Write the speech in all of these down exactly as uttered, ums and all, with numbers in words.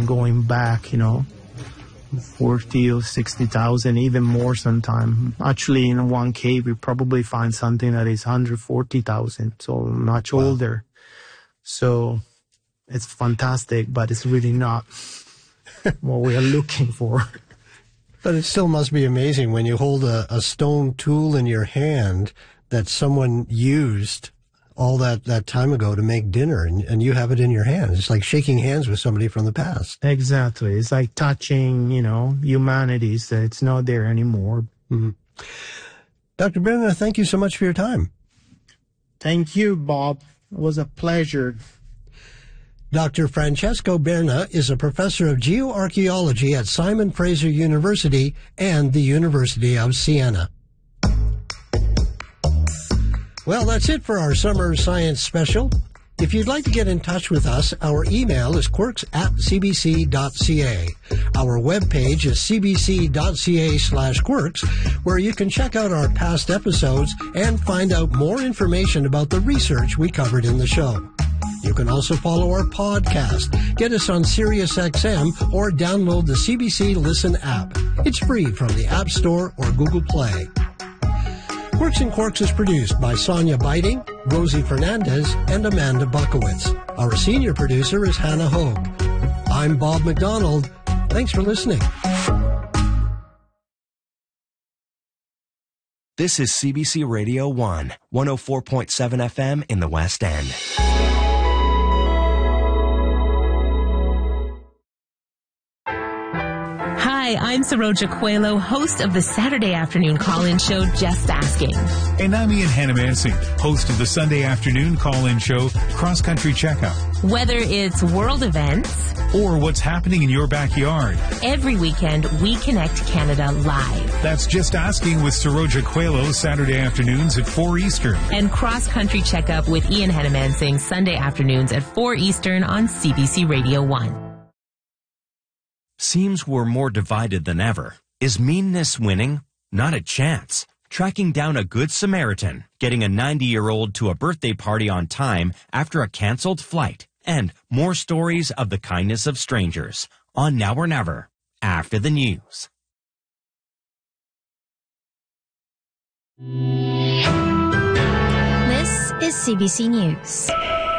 going back, you know, forty or sixty thousand, even more sometimes. Actually, in one cave, we probably find something that is one hundred forty thousand, so much wow. older. So it's fantastic, but it's really not what we are looking for. But it still must be amazing when you hold a, a stone tool in your hand that someone used all that, that time ago to make dinner, and, and you have it in your hand. It's like shaking hands with somebody from the past. Exactly. It's like touching, you know, humanity. So it's not there anymore. Mm-hmm. Doctor Berna, thank you so much for your time. Thank you, Bob. It was a pleasure. Doctor Francesco Berna is a professor of geoarchaeology at Simon Fraser University and the University of Siena. Well, that's it for our Summer Science Special. If you'd like to get in touch with us, our email is quirks at cbc.ca. Our webpage is cbc.ca slash quirks, where you can check out our past episodes and find out more information about the research we covered in the show. You can also follow our podcast, get us on SiriusXM, or download the C B C Listen app. It's free from the App Store or Google Play. Quirks and Quarks is produced by Sonia Biting, Rosie Fernandez, and Amanda Bukowitz. Our senior producer is Hannah Hogue. I'm Bob McDonald. Thanks for listening. This is C B C Radio one, one oh four point seven F M in the West End. Hi, I'm Saroja Coelho, host of the Saturday afternoon call-in show, Just Asking. And I'm Ian Hannah-Mansing, host of the Sunday afternoon call-in show, Cross Country Checkup. Whether it's world events or what's happening in your backyard, every weekend we connect Canada live. That's Just Asking with Saroja Coelho, Saturday afternoons at four Eastern. And Cross Country Checkup with Ian Hannah-Mansing, Sunday afternoons at four Eastern on C B C Radio one. Seems we're more divided than ever. Is meanness winning? Not a chance. Tracking down a good Samaritan, getting a ninety-year-old to a birthday party on time after a canceled flight, and more stories of the kindness of strangers on Now or Never after the news. This is C B C News.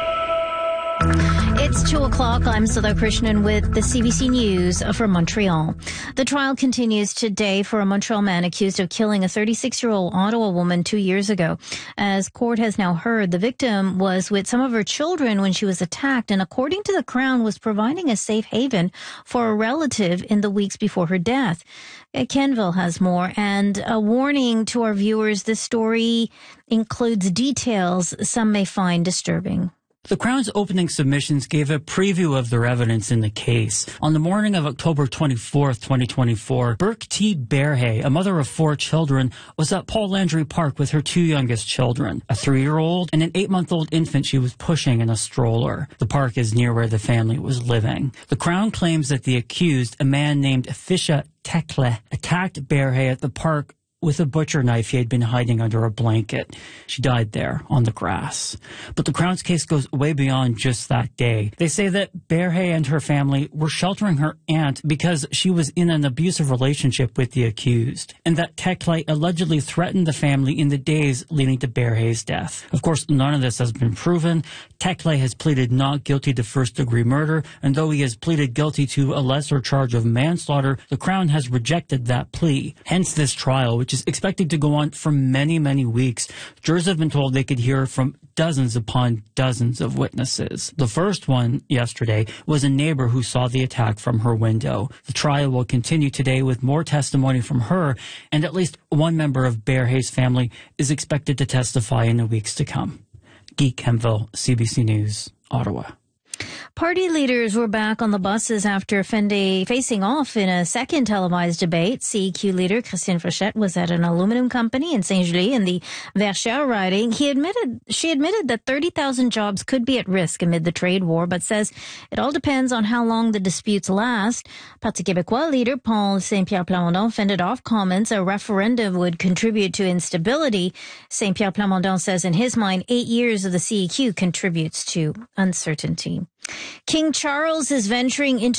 It's two o'clock. I'm Sudha Krishnan with the C B C News from Montreal. The trial continues today for a Montreal man accused of killing a thirty-six-year-old Ottawa woman two years ago. As court has now heard, the victim was with some of her children when she was attacked and, according to the Crown, was providing a safe haven for a relative in the weeks before her death. Kenville has more, and a warning to our viewers, this story includes details some may find disturbing. The Crown's opening submissions gave a preview of their evidence in the case. On the morning of October twenty-fourth, twenty twenty-four, Burke T. Berhay, a mother of four children, was at Paul Landry Park with her two youngest children, a three-year-old and an eight-month-old infant she was pushing in a stroller. The park is near where the family was living. The Crown claims that the accused, a man named Fisha Tekle, attacked Berhay at the park with a butcher knife he had been hiding under a blanket. She died there on the grass. But the Crown's case goes way beyond just that day. They say that Berhay and her family were sheltering her aunt because she was in an abusive relationship with the accused, and that Tekle allegedly threatened the family in the days leading to Berhay's death. Of course, none of this has been proven. Tekle has pleaded not guilty to first-degree murder, and though he has pleaded guilty to a lesser charge of manslaughter, the Crown has rejected that plea. Hence this trial, which is expected to go on for many, many weeks. Jurors have been told they could hear from dozens upon dozens of witnesses. The first one yesterday was a neighbor who saw the attack from her window. The trial will continue today with more testimony from her, and at least one member of Berhay's family is expected to testify in the weeks to come. Guy Kenville, C B C News, Ottawa. Party leaders were back on the buses after Fende facing off in a second televised debate. C E Q leader Christine Frechette was at an aluminum company in Saint Julie in the Verchères riding. He admitted, she admitted that thirty thousand jobs could be at risk amid the trade war, but says it all depends on how long the disputes last. Parti Québécois leader Paul Saint-Pierre Plamondon fended off comments a referendum would contribute to instability. Saint-Pierre Plamondon says in his mind, eight years of the C E Q contributes to uncertainty. King Charles is venturing into